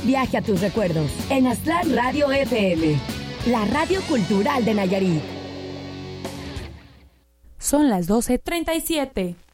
viaje a tus recuerdos en Aztlán Radio FM, la radio cultural de Nayarit. Son las 12:37.